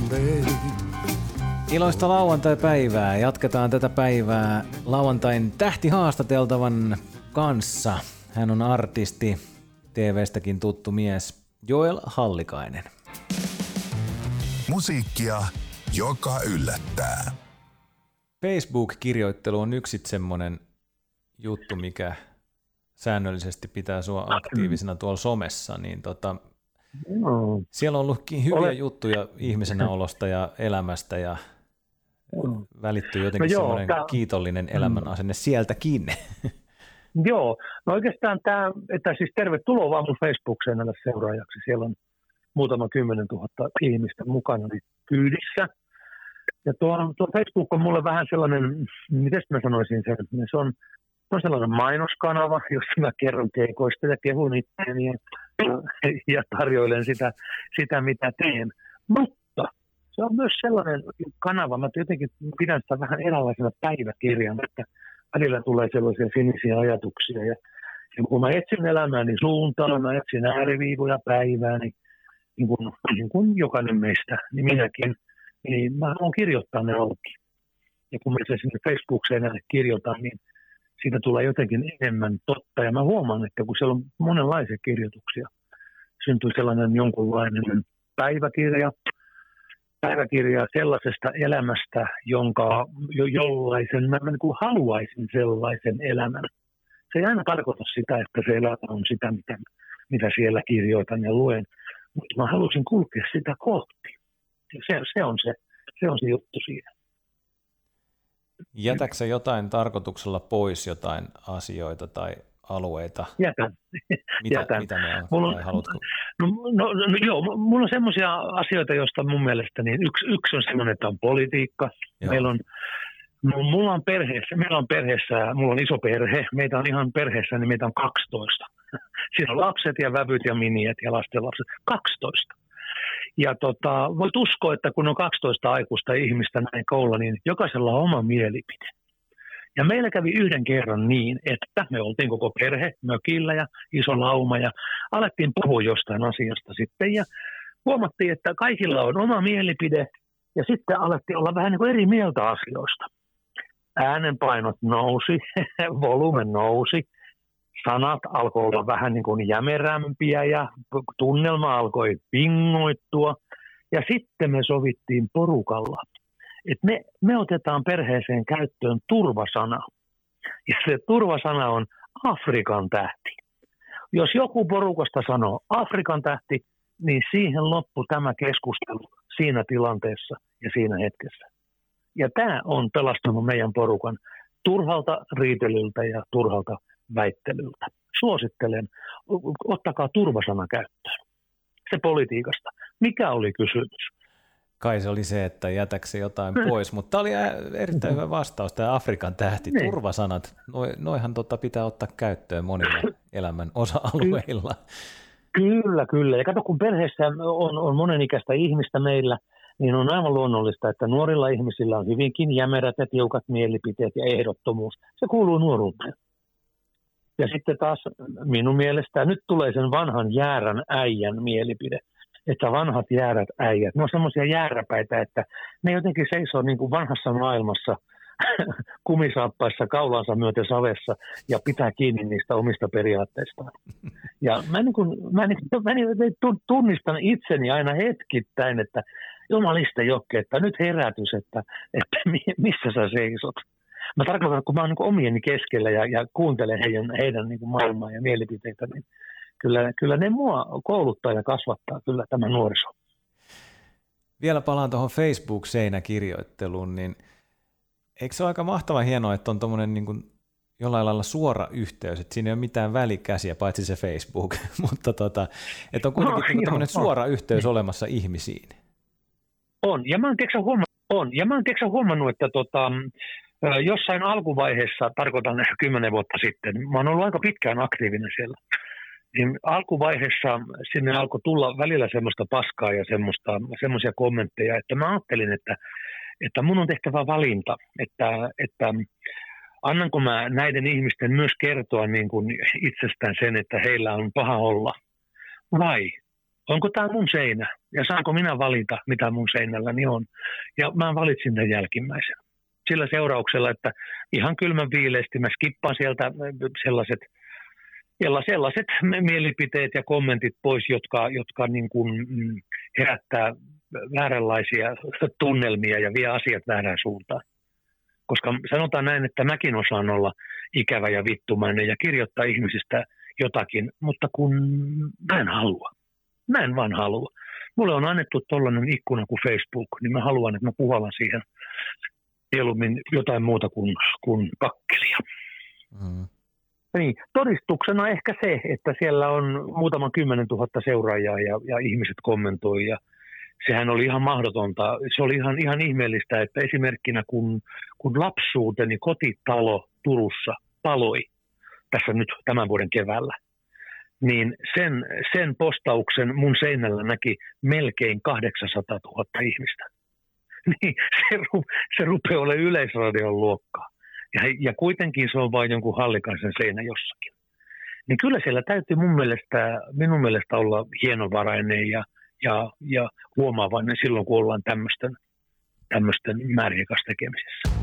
Iloista lauantai-päivää. Jatketaan tätä päivää lauantain tähtihaastateltavan kanssa. Hän on artisti, TV:stäkin tuttu mies, Joel Hallikainen. Musiikkia, joka yllättää. Facebook-kirjoittelu on yksi semmoinen juttu, mikä säännöllisesti pitää sua aktiivisena tuolla somessa, niin siellä on ollutkin hyviä juttuja ihmisenä olosta ja elämästä ja välittyy jotenkin semmoinen kiitollinen elämän asenne sieltäkin. Joo, no oikeastaan tämä, että siis tervetuloa vaan mun Facebook-seinälle seuraajaksi. Siellä on muutama 10 000 ihmistä mukana kyydissä. Ja tuo Facebook on mulle vähän sellainen, miten mä sanoisin sen, se on sellainen mainoskanava, jossa mä kerron keikoista ja kehun itseäni ja tarjoilen sitä, mitä teen. Mutta se on myös sellainen kanava, mä jotenkin pidän sitä vähän eräänlaisena päiväkirjana, että välillä tulee sellaisia sinisiä ajatuksia. Ja kun mä etsin elämääni suuntaan, mä etsin ääriviivoja päivää, niin kuin jokainen meistä, niin minäkin, niin mä haluan kirjoittaa ne auki. Ja kun mä se sinne Facebook-seinälle kirjoitan, niin siitä tulee jotenkin enemmän totta. Ja mä huomaan, että kun siellä on monenlaisia kirjoituksia, syntyy sellainen jonkunlainen päiväkirja sellaisesta elämästä, jollaisen mä niin kuin haluaisin sellaisen elämän. Se ei aina tarkoita sitä, että se elämä on sitä, mitä siellä kirjoitan ja luen, mutta mä halusin kulkea sitä kohti. Ja se on se juttu siinä. Jätätkö jotain tarkoituksella pois, jotain asioita tai alueita? Jätän. Mitä ne on, vai haluatko? Joo, mulla on semmoisia asioita, joista mun mielestä niin yksi on semmoinen, että on politiikka. Meillä on perheessä, mulla on iso perhe, meitä on ihan perheessä, niin meitä on 12. Siinä on lapset ja vävyt ja miniet ja lastenlapset, 12. Ja voit uskoa, että kun on 12 aikuista ihmistä näin koululla, niin jokaisella on oma mielipide. Ja meillä kävi yhden kerran niin, että me oltiin koko perhe mökillä ja iso lauma ja alettiin puhua jostain asiasta sitten ja huomattiin, että kaikilla on oma mielipide ja sitten alettiin olla vähän niin kuin eri mieltä asioista. Äänenpainot nousi, volyyme nousi, sanat alkoi olla vähän niin kuin jämerämpiä ja tunnelma alkoi pingoittua ja sitten me sovittiin porukalla, että me otetaan perheeseen käyttöön turvasana. Ja se turvasana on Afrikan tähti. Jos joku porukasta sanoo Afrikan tähti, niin siihen loppui tämä keskustelu siinä tilanteessa ja siinä hetkessä. Ja tämä on pelastanut meidän porukan turhalta riitelyltä ja turhalta väittelyltä. Suosittelen, ottakaa turvasana käyttöön. Se politiikasta. Mikä oli kysymys? Kai se oli se, että jätäkö jotain pois, mutta tämä oli erittäin hyvä vastaus, tämä Afrikan tähti, turvasanat. Noihan pitää ottaa käyttöön monilla elämän osa-alueilla. Kyllä. Ja kato, kun perheessä on monenikäistä ihmistä meillä, niin on aivan luonnollista, että nuorilla ihmisillä on hyvinkin jämerät ja tiukat mielipiteet ja ehdottomuus. Se kuuluu nuoruuteen. Ja sitten taas minun mielestä nyt tulee sen vanhan jäärän äijän mielipide. Että vanhat jäärät äijät, ne on semmoisia jääräpäitä, että ne jotenkin seisoo niin kuin vanhassa maailmassa kumisaappaissa kaulansa myöten savessa ja pitää kiinni niistä omista periaatteistaan. Ja mä tunnistan itseni aina hetkittäin, että jumalista Jokke, että nyt herätys, että missä sä seisot. Mä tarkoitan, kun mä oon niin omieni keskellä ja kuuntelen heidän niin kuin maailmaa ja mielipiteitä, niin Kyllä ne mua kouluttaa ja kasvattaa kyllä tämä nuoriso. Vielä palaan tuohon Facebook-seinäkirjoitteluun, niin eikö se ole aika mahtava hienoa, että on tuommoinen niin kuin jollain lailla suora yhteys, että siinä ei ole mitään välikäsiä, paitsi se Facebook, mutta että on kuitenkin tämmöinen suora yhteys olemassa ihmisiin. On, ja mä oon huomannut, että jossain alkuvaiheessa, tarkoitan 10 vuotta sitten, mä oon ollut aika pitkään aktiivinen siellä. Niin alkuvaiheessa sinne alkoi tulla välillä semmoista paskaa ja semmoisia kommentteja, että mä ajattelin, että mun on tehtävä valinta, että annanko mä näiden ihmisten myös kertoa niin kuin itsestään sen, että heillä on paha olla, vai onko tämä mun seinä ja saanko minä valita, mitä mun seinälläni on. Ja mä valitsin tämän jälkimmäisen. Sillä seurauksella, että ihan kylmän viileesti mä skippaan sieltä sellaiset mielipiteet ja kommentit pois, jotka niin kuin herättää vääränlaisia tunnelmia ja vie asiat väärään suuntaan. Koska sanotaan näin, että mäkin osaan olla ikävä ja vittumainen ja kirjoittaa ihmisistä jotakin, mutta kun mä en halua. Mä en vaan halua. Mulle on annettu tollainen ikkuna kuin Facebook, niin mä haluan, että mä puhallan siihen mieluummin jotain muuta kuin kakkelia. Mm. Niin, todistuksena ehkä se, että siellä on muutaman 10 000 seuraajaa ja ihmiset kommentoi ja sehän oli ihan mahdotonta. Se oli ihan ihmeellistä, että esimerkkinä kun lapsuuteni kotitalo Turussa paloi tässä nyt tämän vuoden keväällä, niin sen postauksen mun seinällä näki melkein 800 000 ihmistä. Niin se rupeaa olemaan Yleisradion luokkaa. Ja kuitenkin se on vain jonkun hallikaisen seinä jossakin. Niin kyllä siellä täytyy minun mielestä olla hienovarainen ja huomaavainen silloin, kun ollaan tämmöisten määrien kanssa tekemisessä.